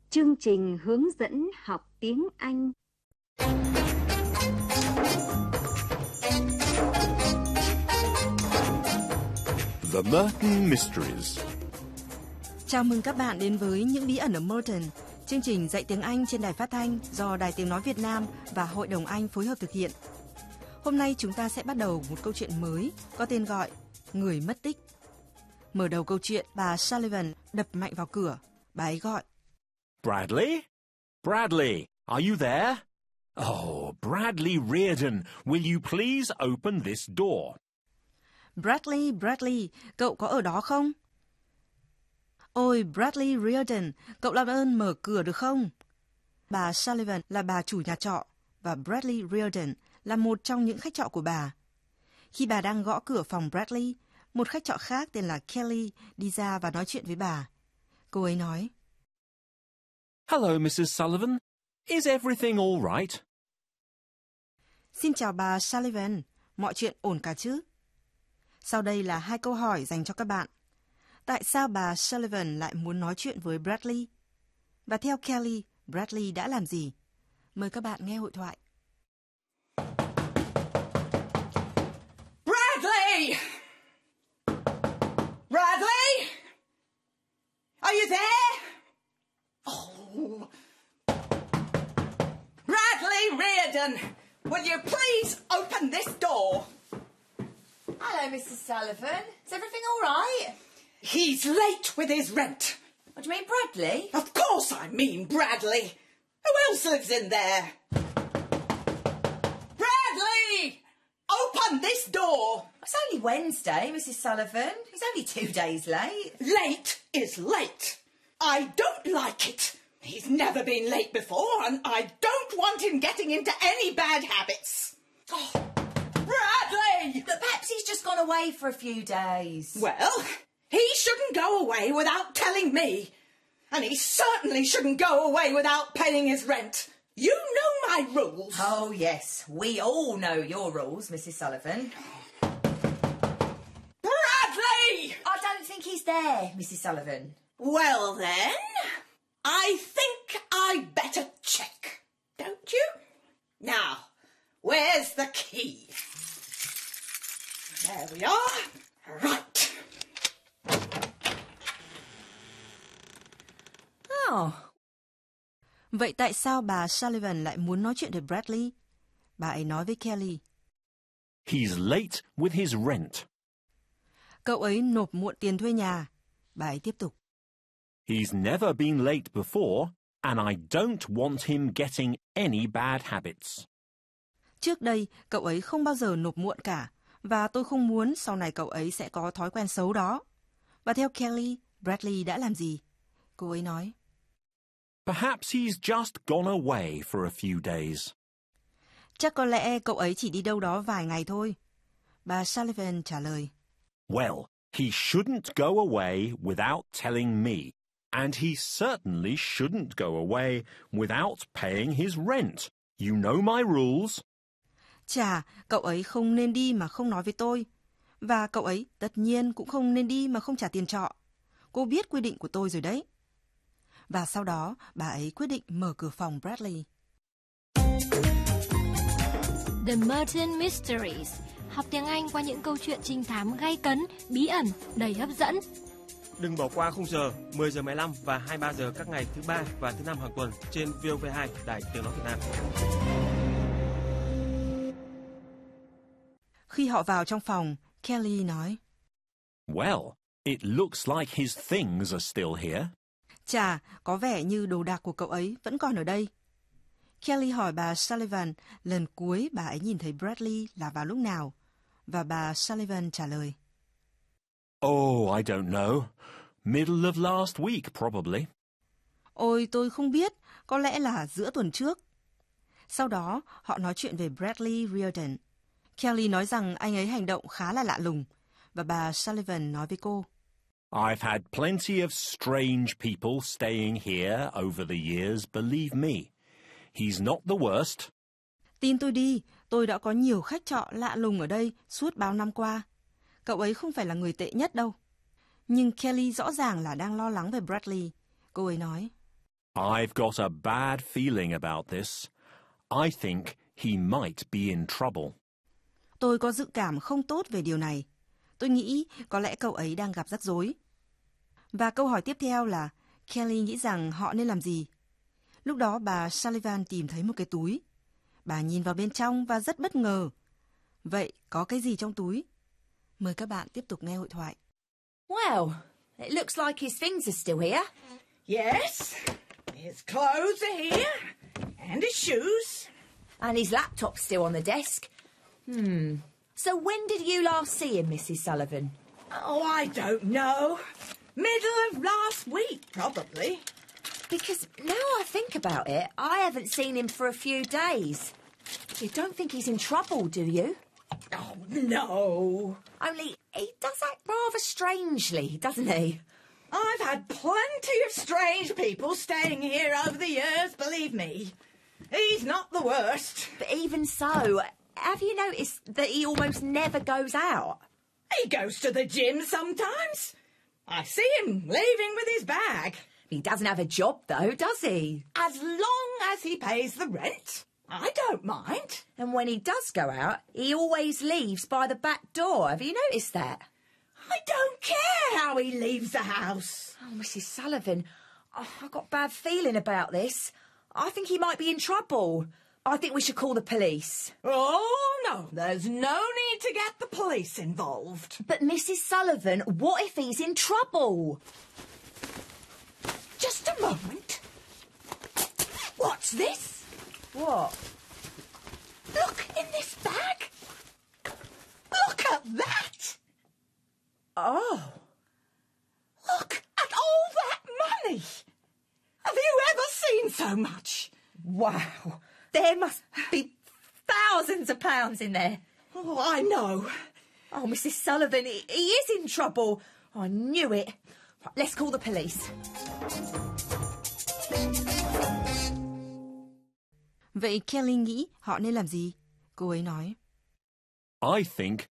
Chương trình hướng dẫn học tiếng Anh. The Merton Mysteries. Chào mừng các bạn đến với Những bí ẩn ở Merton, chương trình dạy tiếng Anh trên đài phát thanh do Đài Tiếng nói Việt Nam và Hội đồng Anh phối hợp thực hiện. Hôm nay chúng ta sẽ bắt đầu một câu chuyện mới có tên gọi Người mất tích. Mở đầu câu chuyện, bà Sullivan đập mạnh vào cửa. Bà ấy gọi: Bradley? Bradley, are you there? Oh, Bradley Reardon, will you please open this door? Bradley, Bradley, cậu có ở đó không? Ôi, Bradley Reardon, cậu làm ơn mở cửa được không? Bà Sullivan là bà chủ nhà trọ và Bradley Reardon là một trong những khách trọ của bà. Khi bà đang gõ cửa phòng Bradley, một khách trọ khác tên là Kelly đi ra và nói chuyện với bà. Cô ấy nói: Hello, Mrs. Sullivan. Is everything all right? Xin chào bà Sullivan, mọi chuyện ổn cả chứ? Sau đây là 2 câu hỏi dành cho các bạn. Tại sao bà Sullivan lại muốn nói chuyện với Bradley? Và theo Kelly, Bradley đã làm gì? Mời các bạn nghe hội thoại. Bradley! Bradley! Are you there? Oh. Bradley Reardon, will you please open this door? Hello, Mrs. Sullivan. Is everything all right? He's late with his rent. What do you mean, Bradley? Of course I mean Bradley. Who else lives in there? Bradley! Open this door! It's only Wednesday, Mrs. Sullivan. He's only 2 days late. Late is late. I don't like it. He's never been late before, and I don't want him getting into any bad habits. Oh, Bradley! But perhaps he's just gone away for a few days. Well, he shouldn't go away without telling me. And he certainly shouldn't go away without paying his rent. You know my rules. Oh, yes. We all know your rules, Mrs. Sullivan. Bradley! I don't think he's there, Mrs. Sullivan. Well then, I think I'd better check, don't you? Now, where's the key? There we are. Right. Oh. Vậy tại sao bà Sullivan lại muốn nói chuyện với Bradley? Bà ấy nói với Kelly: He's late with his rent. Cậu ấy nộp muộn tiền thuê nhà. Bà ấy tiếp tục: He's never been late before, and I don't want him getting any bad habits. Trước đây, cậu ấy không bao giờ nộp muộn cả, và tôi không muốn sau này cậu ấy sẽ có thói quen xấu đó. Và theo Kelly, Bradley đã làm gì? Cô ấy nói: Perhaps he's just gone away for a few days. Chắc có lẽ cậu ấy chỉ đi đâu đó vài ngày thôi. Bà Sullivan trả lời: Well, he shouldn't go away without telling me, and he certainly shouldn't go away without paying his rent. You know my rules. Chà, cậu ấy không nên đi mà không nói với tôi. Và cậu ấy tất nhiên cũng không nên đi mà không trả tiền trọ. Cô biết quy định của tôi rồi đấy. Và sau đó, bà ấy quyết định mở cửa phòng Bradley. The Merton Mysteries. Học tiếng Anh qua những câu chuyện trinh thám gay cấn, bí ẩn, đầy hấp dẫn. Đừng bỏ qua khung giờ 10 giờ 15 và 23 giờ các ngày thứ 3 và thứ 5 hàng tuần trên VOV2 Đài Tiếng nói Việt Nam. Khi họ vào trong phòng, Kelly nói: Well, it looks like his things are still here. Chà, có vẻ như đồ đạc của cậu ấy vẫn còn ở đây. Kelly hỏi bà Sullivan lần cuối bà ấy nhìn thấy Bradley là vào lúc nào, và bà Sullivan trả lời: Oh, I don't know. Middle of last week, probably. Ôi, tôi không biết, có lẽ là giữa tuần trước. Sau đó, họ nói chuyện về Bradley Reardon. Kelly nói rằng anh ấy hành động khá là lạ lùng, và bà Sullivan nói với cô: I've had plenty of strange people staying here over the years, believe me. He's not the worst. Tin tôi đi, tôi đã có nhiều khách trọ lạ lùng ở đây suốt bao năm qua. Cậu ấy không phải là người tệ nhất đâu. Nhưng Kelly rõ ràng là đang lo lắng về Bradley. Cô ấy nói: I've got a bad feeling about this. I think he might be in trouble. Tôi có dự cảm không tốt về điều này. Tôi nghĩ có lẽ cậu ấy đang gặp rắc rối. Và câu hỏi tiếp theo là Kelly nghĩ rằng họ nên làm gì? Lúc đó bà Sullivan tìm thấy một cái túi. Bà nhìn vào bên trong và rất bất ngờ. Vậy có cái gì trong túi? Mời các bạn tiếp tục nghe hội thoại. Well, it looks like his things are still here. Yes, his clothes are here, and his shoes. And his laptop's still on the desk. So when did you last see him, Mrs. Sullivan? Oh, I don't know. Middle of last week, probably. Because now I think about it, I haven't seen him for a few days. You don't think he's in trouble, do you? Oh, no. Only he does act rather strangely, doesn't he? I've had plenty of strange people staying here over the years, believe me. He's not the worst. But even so, have you noticed that he almost never goes out? He goes to the gym sometimes. I see him leaving with his bag. He doesn't have a job, though, does he? As long as he pays the rent, I don't mind. And when he does go out, he always leaves by the back door. Have you noticed that? I don't care how he leaves the house. Oh, Mrs. Sullivan, I've got a bad feeling about this. I think he might be in trouble. I think we should call the police. Oh, no, there's no need to get the police involved. But Mrs. Sullivan, what if he's in trouble? Just a moment. What's this? What? Look in this bag. Look at that. Oh. Look at all that money. Have you ever seen so much? Wow. There must be thousands of pounds in there. Oh, I know. Oh, Mrs. Sullivan, he is in trouble. I knew it. Right, let's call the police. Vậy Kelly nghĩ họ nên làm gì? Cô ấy nói. I think